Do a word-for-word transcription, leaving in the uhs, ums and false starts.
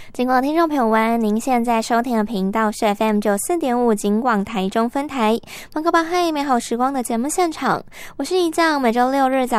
警广听众朋友们，您现在收听的频道是 F M 九四点五警广台中分台，马克巴嗨美好时光的节目现场，我是一酱，每周六日早